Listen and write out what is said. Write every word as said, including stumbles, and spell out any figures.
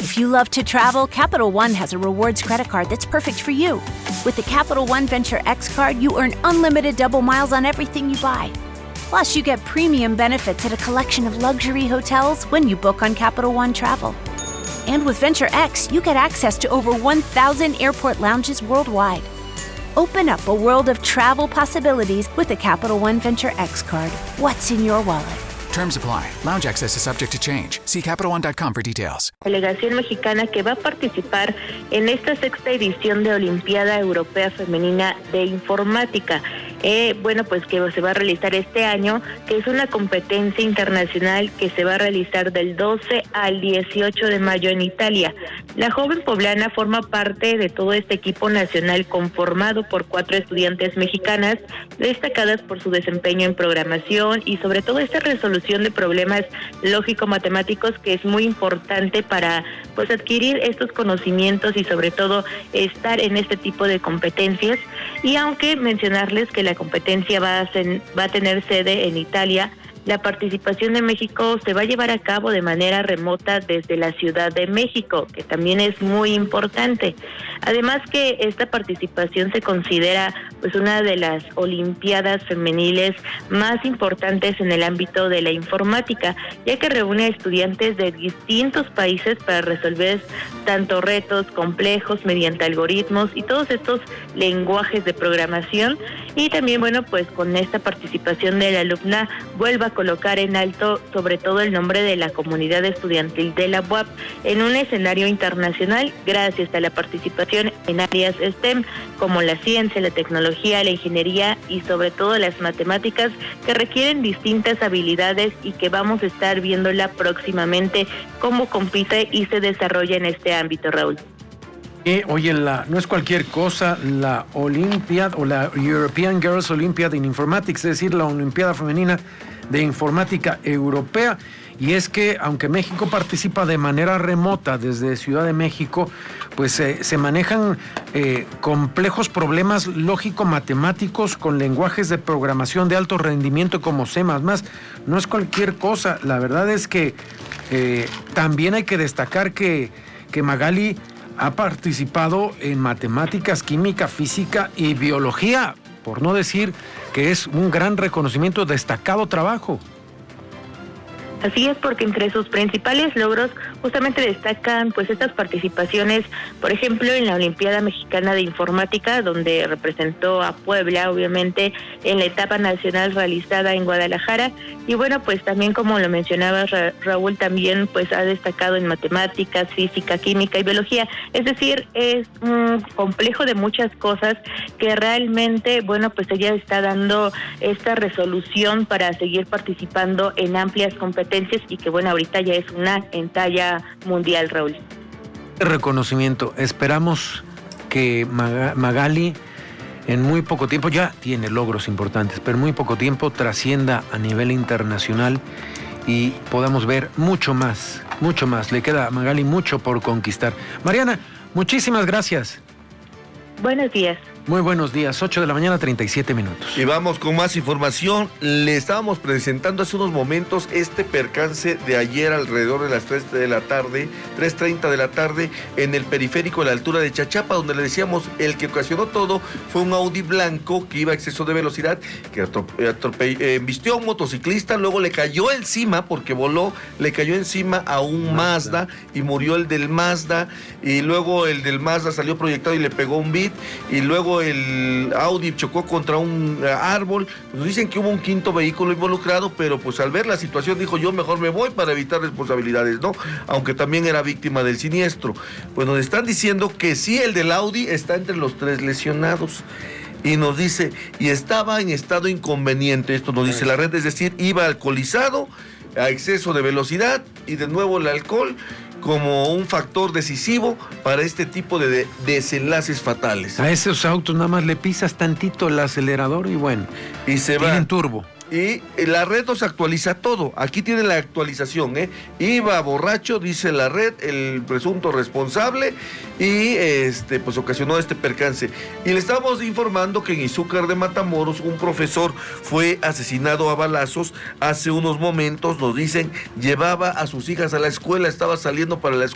If you love to travel, Capital One has a rewards credit card that's perfect for you. With the Capital One Venture X card, you earn unlimited double miles on everything you buy. Plus, you get premium benefits at a collection of luxury hotels when you book on Capital One Travel. And with Venture X, you get access to over one thousand airport lounges worldwide. Open up a world of travel possibilities with the Capital One Venture X card. What's in your wallet? Terms apply. Lounge access is subject to change. See Capital One dot com for details. Delegación mexicana que va a participar en esta sexta edición de Olimpiada Europea Femenina de Informática. Eh, bueno, pues que se va a realizar este año, que es una competencia internacional que se va a realizar del doce al dieciocho de mayo en Italia. La joven poblana forma parte de todo este equipo nacional conformado por cuatro estudiantes mexicanas destacadas por su desempeño en programación y sobre todo esta resolución de problemas lógico-matemáticos, que es muy importante para pues adquirir estos conocimientos y sobre todo estar en este tipo de competencias. Y aunque mencionarles que la competencia va a, ser, va a tener sede en Italia, la participación de México se va a llevar a cabo de manera remota desde la Ciudad de México, que también es muy importante. Además que esta participación se considera pues una de las olimpiadas femeniles más importantes en el ámbito de la informática, ya que reúne a estudiantes de distintos países para resolver tanto retos complejos mediante algoritmos y todos estos lenguajes de programación. Y también, bueno, pues con esta participación de la alumna vuelva a colocar en alto sobre todo el nombre de la comunidad estudiantil de la U A P en un escenario internacional gracias a la participación en áreas STEM como la ciencia, la tecnología, la ingeniería y sobre todo las matemáticas, que requieren distintas habilidades y que vamos a estar viéndola próximamente cómo compite y se desarrolla en este ámbito, Raúl. Eh, oye, la, no es cualquier cosa la Olympiad o la European Girls Olympiad in Informatics, es decir, la Olimpiada Femenina de Informática Europea. Y es que, aunque México participa de manera remota desde Ciudad de México, pues eh, se manejan eh, complejos problemas lógico-matemáticos con lenguajes de programación de alto rendimiento como C más más. No es cualquier cosa. La verdad es que eh, también hay que destacar que, que Magali ha participado en matemáticas, química, física y biología, por no decir que es un gran reconocimiento, destacado trabajo. Así es, porque entre sus principales logros justamente destacan pues estas participaciones, por ejemplo, en la Olimpiada Mexicana de Informática, donde representó a Puebla, obviamente, en la etapa nacional realizada en Guadalajara. Y bueno, pues también, como lo mencionaba Ra- Raúl, también pues ha destacado en matemáticas, física, química y biología. Es decir, es un complejo de muchas cosas que realmente, bueno, pues ella está dando esta resolución para seguir participando en amplias competencias y que, bueno, ahorita ya es una en talla mundial, Raúl. Reconocimiento. Esperamos que Mag- Magali en muy poco tiempo, ya tiene logros importantes, pero en muy poco tiempo trascienda a nivel internacional y podamos ver mucho más, mucho más. Le queda a Magali mucho por conquistar. Mariana, muchísimas gracias. Buenos días. Muy buenos días, ocho de la mañana, treinta y siete minutos. Y vamos con más información. Le estábamos presentando hace unos momentos este percance de ayer alrededor de las tres de la tarde, tres treinta de la tarde, en el periférico a la altura de Chachapa, donde le decíamos, el que ocasionó todo fue un Audi blanco que iba a exceso de velocidad, que atrope, atrope, eh, embistió a un motociclista, luego le cayó encima, porque voló, le cayó encima a un Mazda, y murió el del Mazda, y luego el del Mazda salió proyectado y le pegó un Beat, y luego el Audi chocó contra un árbol. Nos dicen que hubo un quinto vehículo involucrado, pero pues al ver la situación dijo, yo mejor me voy para evitar responsabilidades, ¿no? Aunque también era víctima del siniestro. Pues nos están diciendo que sí, el del Audi está entre los tres lesionados. Y nos dice, y estaba en estado inconveniente, esto nos dice la red, es decir, iba alcoholizado, a exceso de velocidad, y de nuevo el alcohol como un factor decisivo para este tipo de, de desenlaces fatales. A esos autos nada más le pisas tantito el acelerador y bueno, y se va. Tienen turbo. Y la red nos actualiza todo. Aquí tiene la actualización, ¿eh? Iba borracho, dice la red, el presunto responsable, y este pues ocasionó este percance. Y le estamos informando que en Izúcar de Matamoros un profesor fue asesinado a balazos hace unos momentos. Nos dicen, llevaba a sus hijas a la escuela, estaba saliendo para la escuela.